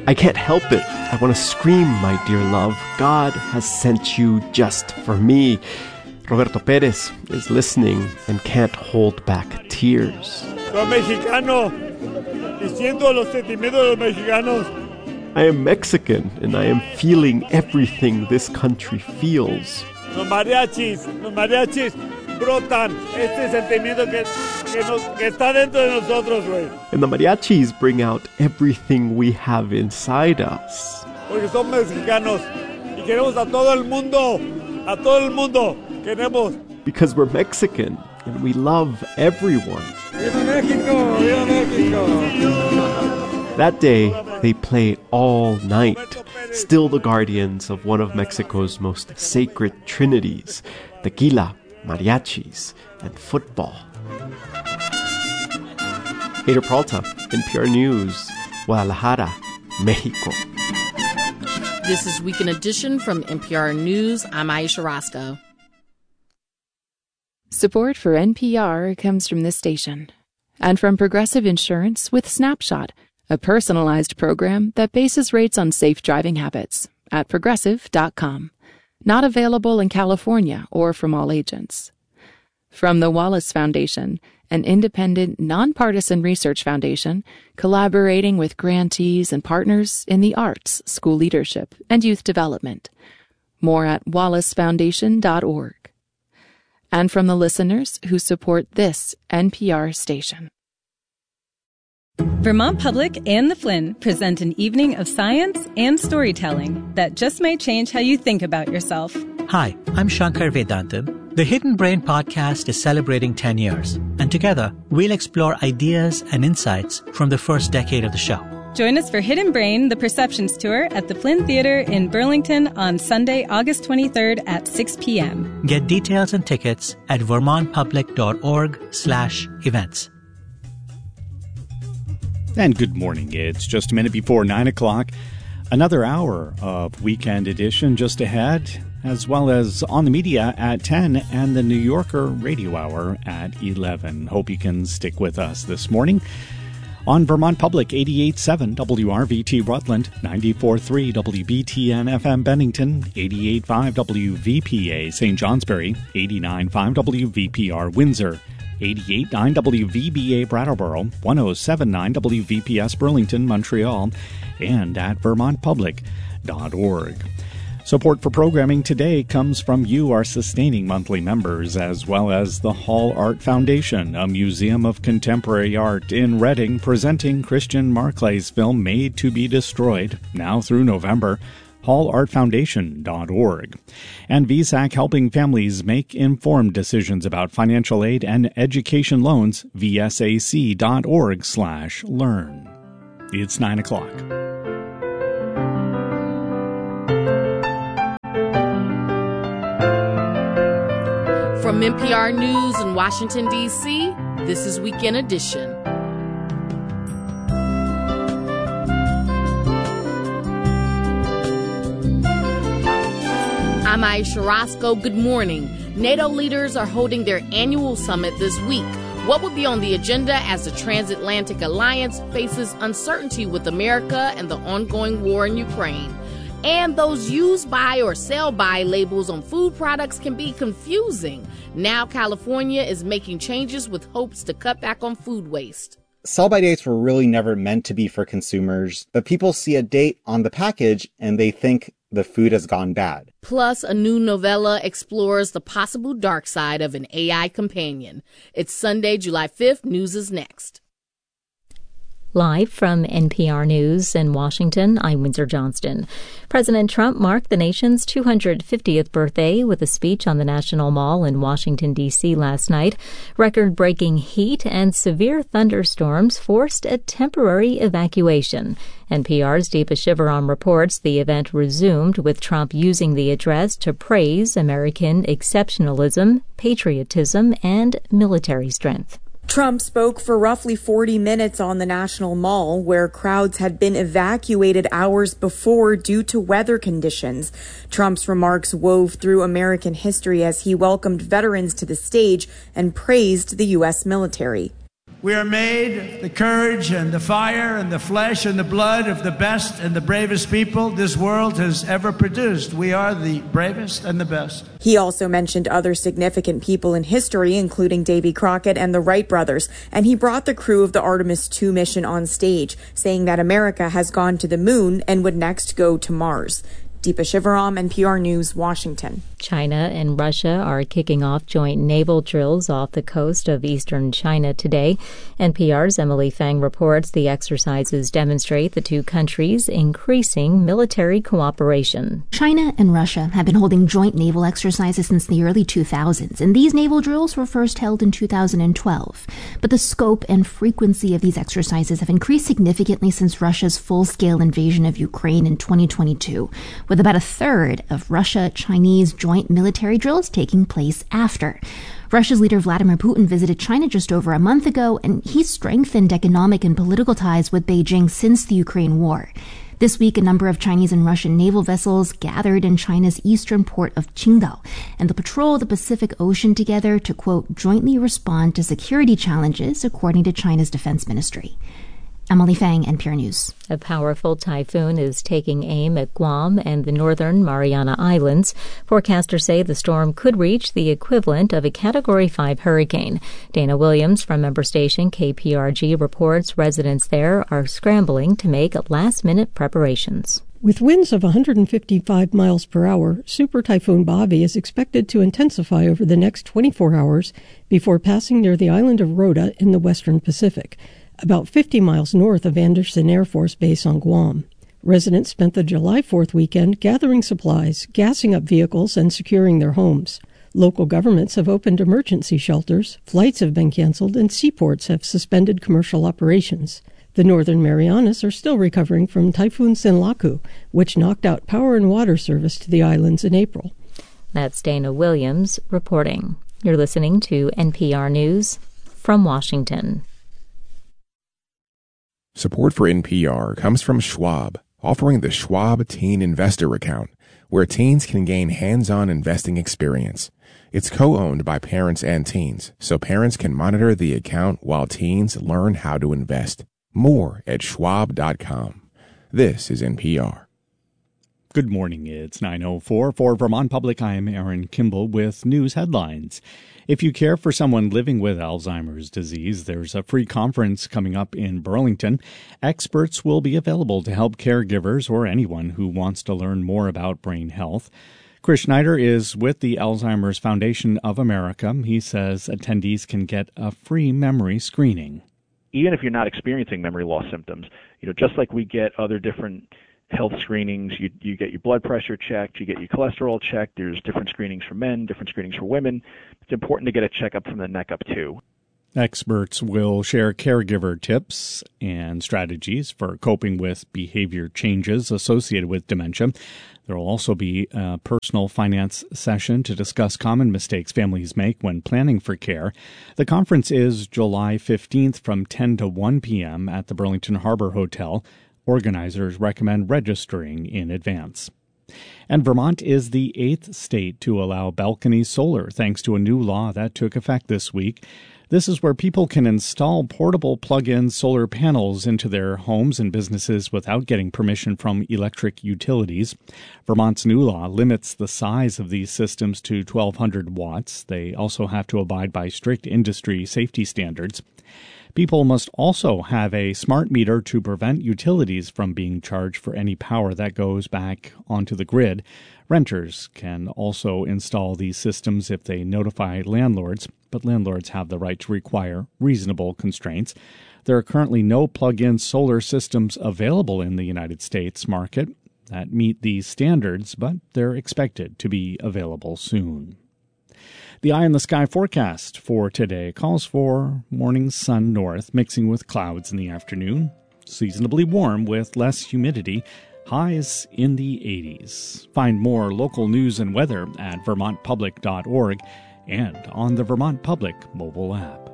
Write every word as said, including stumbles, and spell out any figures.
I can't help it. I want to scream, my dear love. God has sent you just for me. Roberto Perez is listening and can't hold back tears. Soy mexicano y siento los sentimientos de los mexicanos. I am Mexican and I am feeling everything this country feels. Los mariachis, los mariachis brotan este sentimiento que, que, nos, que está dentro de nosotros, güey. And the mariachis bring out everything we have inside us. Porque son mexicanos y queremos a todo el mundo, a todo el mundo queremos. Because we're Mexican and we love everyone. ¡Viva México! ¡Viva México! That day, they play all night, still the guardians of one of Mexico's most sacred trinities, tequila, mariachis, and football. Hader Peralta, N P R News, Guadalajara, Mexico. This is Weekend Edition from N P R News. I'm Aisha Roscoe. Support for N P R comes from this station and from Progressive Insurance with Snapshot, a personalized program that bases rates on safe driving habits at progressive dot com. Not available in California or from all agents. From the Wallace Foundation, an independent, nonpartisan research foundation collaborating with grantees and partners in the arts, school leadership, and youth development. More at wallace foundation dot org. And from the listeners who support this N P R station. Vermont Public and the Flynn present an evening of science and storytelling that just may change how you think about yourself. Hi, I'm Shankar Vedantam. The Hidden Brain podcast is celebrating ten years, and together we'll explore ideas and insights from the first decade of the show. Join us for Hidden Brain, the Perceptions Tour at the Flynn Theater in Burlington on Sunday, August twenty-third at six p.m. Get details and tickets at vermont public dot org slash events. And good morning. It's just a minute before nine o'clock. Another hour of Weekend Edition just ahead, as well as On the Media at ten and the New Yorker Radio Hour at eleven. Hope you can stick with us this morning. On Vermont Public, eighty-eight point seven W R V T Rutland, ninety-four point three W B T N F M Bennington, eighty-eight point five W V P A Saint Johnsbury, eighty-nine point five W V P R Windsor, eighty-eight point nine W V B A Brattleboro, one oh seven point nine W V P S Burlington, Montreal, and at vermont public dot org. Support for programming today comes from you, our sustaining monthly members, as well as the Hall Art Foundation, a museum of contemporary art in Reading, presenting Christian Marclay's film Made to be Destroyed, now through November. hall art foundation dot org. And V SAC helping families make informed decisions about financial aid and education loans, V S A C dot org slash learn. It's nine o'clock. From N P R News in Washington, D C, this is Weekend Edition. I'm Aisha Roscoe. Good morning. NATO leaders are holding their annual summit this week. What will be on the agenda as the Transatlantic Alliance faces uncertainty with America and the ongoing war in Ukraine? And those use by or sell by labels on food products can be confusing. Now California is making changes with hopes to cut back on food waste. Sell-by dates were really never meant to be for consumers, but people see a date on the package and they think the food has gone bad. Plus, a new novella explores the possible dark side of an A I companion. It's Sunday, July fifth. News is next. Live from N P R News in Washington, I'm Windsor Johnston. President Trump marked the nation's two hundred fiftieth birthday with a speech on the National Mall in Washington, D C last night. Record-breaking heat and severe thunderstorms forced a temporary evacuation. N P R's Deepa Shivaram reports the event resumed with Trump using the address to praise American exceptionalism, patriotism, and military strength. Trump spoke for roughly forty minutes on the National Mall, where crowds had been evacuated hours before due to weather conditions. Trump's remarks wove through American history as he welcomed veterans to the stage and praised the U S military. We are made of the courage and the fire and the flesh and the blood of the best and the bravest people this world has ever produced. We are the bravest and the best. He also mentioned other significant people in history, including Davy Crockett and the Wright brothers, and he brought the crew of the Artemis two mission on stage, saying that America has gone to the moon and would next go to Mars. Deepa Shivaram, N P R News, Washington. China and Russia are kicking off joint naval drills off the coast of eastern China today. N P R's Emily Fang reports the exercises demonstrate the two countries' increasing military cooperation. China and Russia have been holding joint naval exercises since the early two thousands, and these naval drills were first held in two thousand twelve. But the scope and frequency of these exercises have increased significantly since Russia's full-scale invasion of Ukraine in twenty twenty-two, with about a third of Russia-Chinese joint military drills taking place after. Russia's leader Vladimir Putin visited China just over a month ago, and he strengthened economic and political ties with Beijing since the Ukraine war. This week, a number of Chinese and Russian naval vessels gathered in China's eastern port of Qingdao, and they'll patrol the Pacific Ocean together to, quote, jointly respond to security challenges, according to China's defense ministry. Emily Fang, N P R News. A powerful typhoon is taking aim at Guam and the northern Mariana Islands. Forecasters say the storm could reach the equivalent of a Category five hurricane. Dana Williams from member station K P R G reports residents there are scrambling to make last-minute preparations. With winds of one hundred fifty-five miles per hour, Super Typhoon Bobby is expected to intensify over the next twenty-four hours before passing near the island of Rota in the western Pacific, about fifty miles north of Andersen Air Force Base on Guam. Residents spent the July fourth weekend gathering supplies, gassing up vehicles, and securing their homes. Local governments have opened emergency shelters, flights have been canceled, and seaports have suspended commercial operations. The Northern Marianas are still recovering from Typhoon Sinlaku, which knocked out power and water service to the islands in April. That's Dana Williams reporting. You're listening to N P R News from Washington. Support for N P R comes from Schwab, offering the Schwab Teen Investor Account, where teens can gain hands-on investing experience. It's co-owned by parents and teens, so parents can monitor the account while teens learn how to invest. More at schwab dot com. This is N P R. Good morning. It's nine oh four. For Vermont Public, I am Aaron Kimball with news headlines. If you care for someone living with Alzheimer's disease, there's a free conference coming up in Burlington. Experts will be available to help caregivers or anyone who wants to learn more about brain health. Chris Schneider is with the Alzheimer's Foundation of America. He says attendees can get a free memory screening. Even if you're not experiencing memory loss symptoms, you know, just like we get other different health screenings, you you get your blood pressure checked, you get your cholesterol checked, there's different screenings for men, different screenings for women. It's important to get a checkup from the neck up too. Experts will share caregiver tips and strategies for coping with behavior changes associated with dementia. There will also be a personal finance session to discuss common mistakes families make when planning for care. The conference is July fifteenth from ten to one p.m. at the Burlington Harbor Hotel. Organizers recommend registering in advance. And Vermont is the eighth state to allow balcony solar, thanks to a new law that took effect this week. This is where people can install portable plug-in solar panels into their homes and businesses without getting permission from electric utilities. Vermont's new law limits the size of these systems to twelve hundred watts. They also have to abide by strict industry safety standards. People must also have a smart meter to prevent utilities from being charged for any power that goes back onto the grid. Renters can also install these systems if they notify landlords, but landlords have the right to require reasonable constraints. There are currently no plug-in solar systems available in the United States market that meet these standards, but they're expected to be available soon. The eye in the sky forecast for today calls for morning sun north, mixing with clouds in the afternoon. Seasonably warm with less humidity. Highs in the eighties. Find more local news and weather at vermont public dot org and on the Vermont Public mobile app.